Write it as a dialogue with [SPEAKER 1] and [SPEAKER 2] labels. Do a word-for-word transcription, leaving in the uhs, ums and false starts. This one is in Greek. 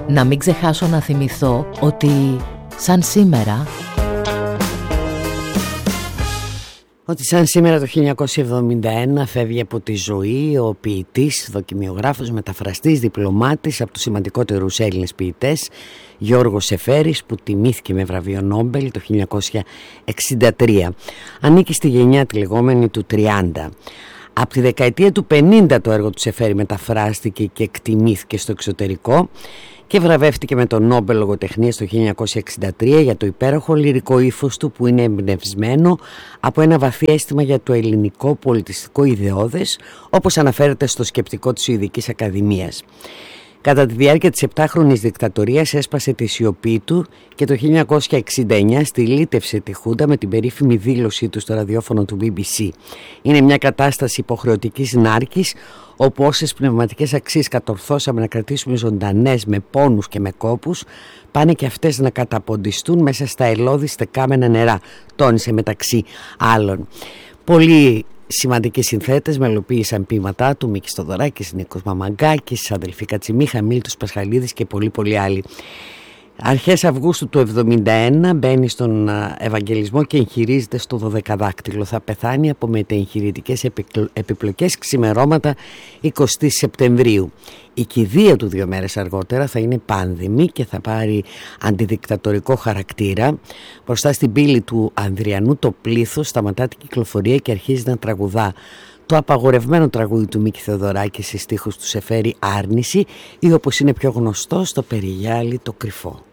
[SPEAKER 1] Να μην ξεχάσω να θυμηθώ ότι σαν σήμερα
[SPEAKER 2] Ότι σαν σήμερα το χίλια εννιακόσια εβδομήντα ένα φεύγει από τη ζωή ο ποιητής, δοκιμιογράφος, μεταφραστής, διπλωμάτης από τους σημαντικότερους Έλληνες ποιητές, Γιώργος Σεφέρης, που τιμήθηκε με βραβείο Νόμπελ το χίλια εννιακόσια εξήντα τρία. Ανήκει στη γενιά τη λεγόμενη του τριάντα. Από τη δεκαετία του πενήντα το έργο του Σεφέρη μεταφράστηκε και εκτιμήθηκε στο εξωτερικό και βραβεύτηκε με το Νόμπελ Λογοτεχνίας το χίλια εννιακόσια εξήντα τρία για το υπέροχο λυρικό ύφος του, που είναι εμπνευσμένο από ένα βαθύ αίσθημα για το ελληνικό πολιτιστικό ιδεώδες, όπως αναφέρεται στο σκεπτικό της Σουηδικής Ακαδημίας. Κατά τη διάρκεια της επτάχρονης δικτατορίας έσπασε τη σιωπή του και το χίλια εννιακόσια εξήντα εννιά στυλίτευσε τη Χούντα με την περίφημη δήλωσή του στο ραδιόφωνο του μπι μπι σι. Είναι μια κατάσταση υποχρεωτικής νάρκης, όπου όσες πνευματικές αξίες κατορθώσαμε να κρατήσουμε ζωντανές με πόνους και με κόπους, πάνε και αυτές να καταποντιστούν μέσα στα ελώδη στεκάμενα νερά, τόνισε μεταξύ άλλων. Πολύ σημαντικοί συνθέτες μελοποίησαν ποίηματά του: Μίκης Θοδωράκης, Νίκος Μαμαγκάκης, αδελφοί Κατσιμίχα, Μίλτος Πασχαλίδης και πολλοί πολλοί άλλοι. Αρχές Αυγούστου του εβδομήντα ένα μπαίνει στον Ευαγγελισμό και εγχειρίζεται στο δωδεκαδάκτυλο. Θα πεθάνει από μετεγχειρητικές επιπλοκές ξημερώματα εικοστή Σεπτεμβρίου. Η κηδεία του δύο μέρες αργότερα θα είναι πάνδημη και θα πάρει αντιδικτατορικό χαρακτήρα. Μπροστά στην πύλη του Ανδριανού το πλήθος σταματά την κυκλοφορία και αρχίζει να τραγουδά το απαγορευμένο τραγούδι του Μίκη Θεοδωράκη σε στίχους του Σεφέρη, Άρνηση, ή όπως είναι πιο γνωστό, στο Περιγιάλι το Κρυφό.